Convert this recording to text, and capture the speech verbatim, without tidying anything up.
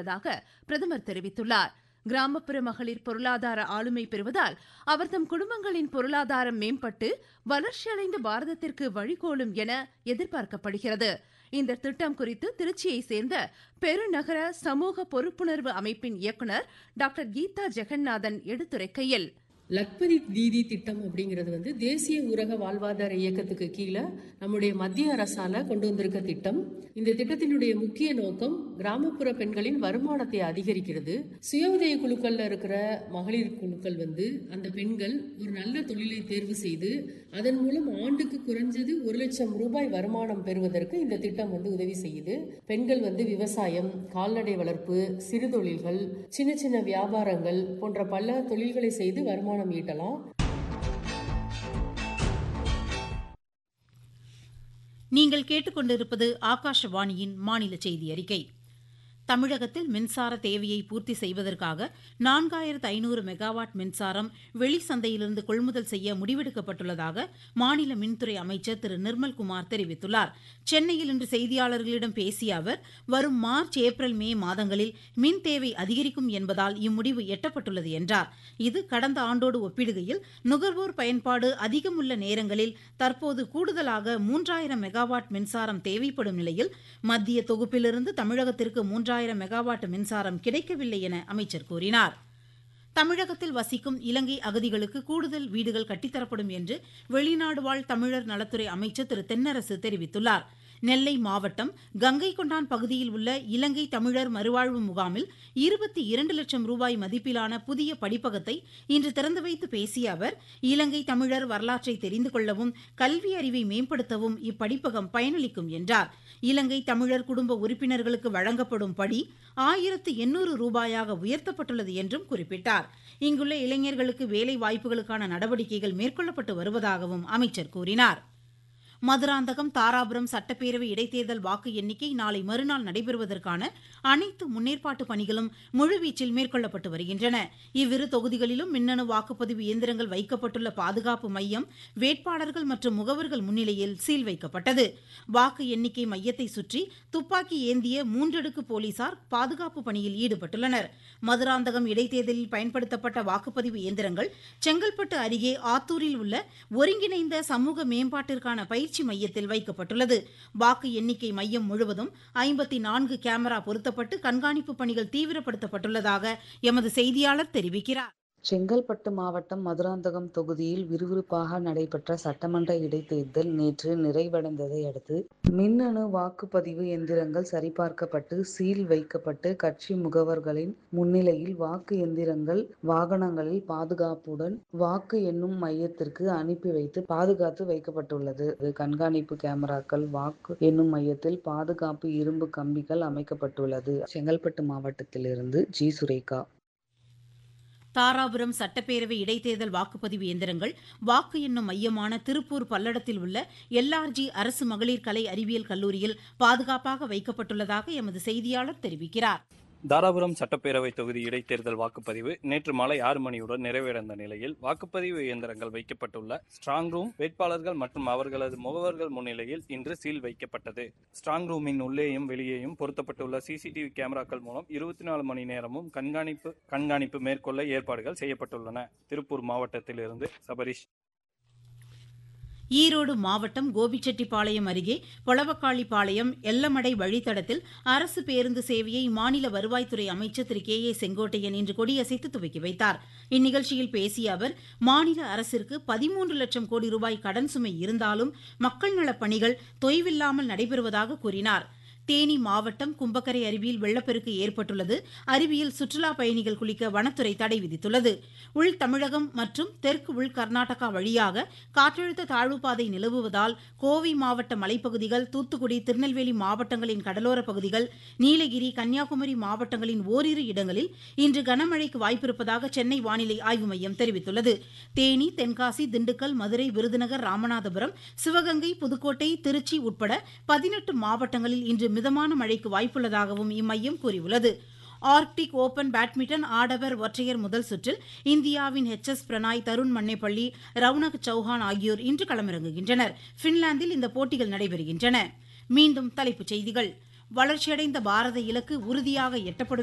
உள்ளதாக பிரதமர் தெரிவித்துள்ளார். கிராமப்புற மகளிர் பொருளாதார ஆளுமை பெறுவதால் அவர்தம் குடும்பங்களின் பொருளாதாரம் மேம்பட்டு வளர்ச்சியடைந்த பாரதத்திற்கு வழிகோலும் என எதிர்பார்க்கப்படுகிறது. இந்த திட்டம் குறித்து திருச்சியை சேர்ந்த பெருநகர சமூக பொறுப்புணர்வு அமைப்பின் இயக்குநர் டாக்டர் கீதா ஜெகநாதன் எடுத்துரைக்கையில், லக்பதி தீதி திட்டம் அப்படிங்கிறது வந்து தேசிய ஊரக வாழ்வாதார இயக்கத்துக்கு கீழே நம்முடைய மத்திய அரசால கொண்டு வந்திருக்க திட்டம். இந்த திட்டத்தினுடைய முக்கிய நோக்கம் கிராமப்புற பெண்களின் வருமானத்தை அதிகரிக்கிறது. சுய உதவி குழுக்கள்ல இருக்கிற மகளிர் குழுக்கள் வந்து அந்த பெண்கள் ஒரு நல்ல தொழிலை தேர்வு செய்து அதன் மூலம் ஆண்டுக்கு குறைஞ்சது ஒரு லட்சம் ரூபாய் வருமானம் பெறுவதற்கு இந்த திட்டம் வந்து உதவி செய்யுது. பெண்கள் வந்து விவசாயம், கால்நடை வளர்ப்பு, சிறு தொழில்கள், சின்ன சின்ன வியாபாரங்கள் போன்ற பல தொழில்களை செய்து வருமானம் ஈட்டலாம். நீங்கள் கேட்டுக்கொண்டிருப்பது ஆகாஷவாணியின் மாநில செய்தி அறிக்கை. தமிழகத்தில் மின்சார தேவையை பூர்த்தி செய்வதற்காக நான்காயிரத்து ஐநூறு மெகாவாட் மின்சாரம் வெளி சந்தையிலிருந்து கொள்முதல் செய்ய முடிவெடுக்கப்பட்டுள்ளதாக மாநில மின்துறை அமைச்சர் திரு நிர்மல்குமார் தெரிவித்துள்ளார். சென்னையில் இன்று செய்தியாளர்களிடம் பேசிய அவர், வரும் மார்ச், ஏப்ரல், மே மாதங்களில் மின் தேவை அதிகரிக்கும் என்பதால் இம்முடிவு எட்டப்பட்டுள்ளது என்றார். இது கடந்த ஆண்டோடு ஒப்பிடுகையில் நுகர்வோர் பயன்பாடு அதிகம் உள்ள நேரங்களில் தற்போது கூடுதலாக மூன்றாயிரம் மெகாவாட் மின்சாரம் தேவைப்படும் நிலையில் மத்திய தொகுப்பிலிருந்து தமிழகத்திற்கு மூன்றாயிரம் மெகாவாட் மின்சாரம் கிடைக்கவில்லை என அமைச்சர் கூறினார். தமிழகத்தில் வசிக்கும் இலங்கை அகதிகளுக்கு கூடுதல் வீடுகள் கட்டித்தரப்படும் என்று வெளிநாடு வாழ் தமிழர் நலத்துறை அமைச்சர் திரு தென்னரசு தெரிவித்துள்ளார். நெல்லை மாவட்டம் கங்கை கொண்டான் பகுதியில் உள்ள இலங்கை தமிழர் மறுவாழ்வு முகாமில் இருபத்தி இரண்டு லட்சம் ரூபாய் மதிப்பிலான புதிய படிப்பகத்தை இன்று திறந்து வைத்து பேசிய அவர், இலங்கை தமிழர் வரலாற்றை தெரிந்து கொள்ளவும் கல்வி அறிவை மேம்படுத்தவும் இப்படிப்பகம் பயனளிக்கும் என்றார். இலங்கை தமிழர் குடும்ப உறுப்பினர்களுக்கு வழங்கப்படும் படி ஆயிரத்து எண்ணூறு ரூபாயாக உயர்த்தப்பட்டுள்ளது என்றும் குறிப்பிட்டார். இங்குள்ள இளைஞர்களுக்கு வேலை வாய்ப்புகளுக்கான நடவடிக்கைகள் மேற்கொள்ளப்பட்டு வருவதாகவும் அமைச்சர் கூறினார். மதுராந்தகம், தாராபுரம் சட்டப்பேரவை இடைத்தேர்தல் வாக்கு எண்ணிக்கை நாளை மறுநாள் நடைபெறுவதற்கான அனைத்து முன்னேற்பாட்டு பணிகளும் முழுவீச்சில் மேற்கொள்ளப்பட்டு வருகின்றன. இவ்விரு தொகுதிகளிலும் மின்னணு வாக்குப்பதிவு இயந்திரங்கள் வைக்கப்பட்டுள்ள பாதுகாப்பு மையம் வேட்பாளர்கள் மற்றும் முகவர்கள் முன்னிலையில் சீல் வைக்கப்பட்டது. வாக்கு எண்ணிக்கை மையத்தை சுற்றி துப்பாக்கி ஏந்திய மூன்றடுக்கு போலீசார் பாதுகாப்பு பணியில் ஈடுபட்டுள்ளனர். மதுராந்தகம் இடைத்தேர்தலில் பயன்படுத்தப்பட்ட வாக்குப்பதிவு இயந்திரங்கள் செங்கல்பட்டு அருகே ஆத்தூரில் உள்ள ஒருங்கிணைந்த சமூக மேம்பாட்டிற்கான பயிற்சி மையத்தில் வைக்கப்பட்டுள்ளது. வாக்கு எண்ணிக்கை மையம் முழுவதும் ஐம்பத்தி நான்கு கேமரா பொருத்தப்பட்டு கண்காணிப்பு பணிகள் தீவிரப்படுத்தப்பட்டுள்ளதாக எமது செய்தியாளர் தெரிவிக்கிறார். செங்கல்பட்டு மாவட்டம் மதுராந்தகம் தொகுதியில் விறுவிறுப்பாக நடைபெற்ற சட்டமன்ற இடைத்தேர்தல் நேற்று நிறைவடைந்ததை அடுத்து மின்னணு வாக்குப்பதிவு எந்திரங்கள் சரிபார்க்கப்பட்டு சீல் வைக்கப்பட்டு கட்சி முகவர்களின் முன்னிலையில் வாக்கு எந்திரங்கள் வாகனங்களில் பாதுகாப்புடன் வாக்கு எண்ணும் மையத்திற்கு அனுப்பி வைத்து பாதுகாத்து வைக்கப்பட்டுள்ளது. கண்காணிப்பு கேமராக்கள், வாக்கு எண்ணும் மையத்தில் பாதுகாப்பு இரும்பு கம்பிகள் அமைக்கப்பட்டுள்ளது. செங்கல்பட்டு மாவட்டத்திலிருந்து ஜி சுரேகா. தாராபுரம் சட்டப்பேரவை இடைத்தேர்தல் வாக்குப்பதிவு இயந்திரங்கள் வாக்கு எண்ணும் மையமான திருப்பூர் பல்லடத்தில் உள்ள எல்ஆர்ஜி அரசு மகளிர் கலை அறிவியல் கல்லூரியில் பாதுகாப்பாக வைக்கப்பட்டுள்ளதாக எமது செய்தியாளர் தெரிவிக்கிறார். தாராபுரம் சட்டப்பேரவை தொகுதி இடைத்தேர்தல் வாக்குப்பதிவு நேற்று மாலை ஆறு மணியுடன் நிறைவடைந்த நிலையில் வாக்குப்பதிவு இயந்திரங்கள் வைக்கப்பட்டுள்ள ஸ்ட்ராங் ரூம் வேட்பாளர்கள் மற்றும் அவர்களது முகவர்கள் முன்னிலையில் இன்று சீல் வைக்கப்பட்டது. ஸ்ட்ராங் ரூமின் உள்ளேயும் வெளியேயும் பொருத்தப்பட்டுள்ள சிசிடிவி கேமராக்கள் மூலம் இருபத்தி நாலு மணி நேரமும் கண்காணிப்பு கண்காணிப்பு மேற்கொள்ள ஏற்பாடுகள் செய்யப்பட்டுள்ளன. திருப்பூர் மாவட்டத்திலிருந்து சபரிஷ். ஈரோடு மாவட்டம் கோபிச்செட்டிப்பாளையம் அருகே பொளவக்காளிப்பாளையம் எல்லமடை வழித்தடத்தில் அரசு பேருந்து சேவையை மாநில வருவாய்த்துறை அமைச்சர் திரு கே ஏ செங்கோட்டையன் இன்று கொடியசைத்து துவக்கி வைத்தார். இந்நிகழ்ச்சியில் பேசிய அவர், மாநில அரசிற்கு பதிமூன்று லட்சம் கோடி ரூபாய் கடன் சுமை இருந்தாலும் மக்கள் நலப் பணிகள் தொய்வில்லாமல் நடைபெறுவதாக கூறினார். தேனி மாவட்டம் கும்பக்கரை அருவியில் வெள்ளப்பெருக்கு ஏற்பட்டுள்ளது. அருவியில் சுற்றுலா பயணிகள் குளிக்க வனத்துறை தடை விதித்துள்ளது. உள் தமிழகம் மற்றும் தெற்கு உள் கர்நாடகா வழியாக காற்றழுத்த தாழ்வுப்பாதை நிலவுவதால் கோவை மாவட்ட மலைப்பகுதிகள், தூத்துக்குடி, திருநெல்வேலி மாவட்டங்களின் கடலோர பகுதிகள், நீலகிரி, கன்னியாகுமரி மாவட்டங்களின் ஓரிரு இடங்களில் இன்று கனமழைக்கு வாய்ப்பிருப்பதாக சென்னை வானிலை ஆய்வு மையம் தெரிவித்துள்ளது. தேனி, தென்காசி, திண்டுக்கல், மதுரை, விருதுநகர், ராமநாதபுரம், சிவகங்கை, புதுக்கோட்டை, திருச்சி உட்பட பதினெட்டு மாவட்டங்களில் இன்று மிதமான மழைக்கு வாய்ப்புள்ளதாகவும் இம்மையம் கூறியுள்ளது. ஆர்க்டிக் ஓபன் பேட்மிண்டன் ஆடவர் ஒற்றையர் முதல் சுற்றில் இந்தியாவின் எச் எஸ் பிரணாய், தருண் மன்னேப்பள்ளி, ரவுனக் சௌஹான் ஆகியோர் இன்று களமிறங்குகின்றனர். பின்லாந்தில் இந்த போட்டிகள் நடைபெறுகின்றன. மீண்டும் தலைப்புச் செய்திகள். வளர்ச்சியடைந்த பாரத இலக்கு உறுதியாக எட்டப்படும்